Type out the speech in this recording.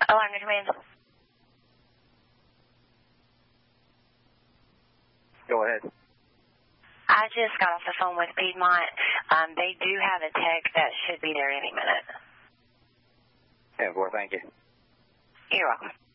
Alarm to command. Go ahead. I just got off the phone with Piedmont. They do have a tech that should be there any minute. 10-4, thank you. You're welcome.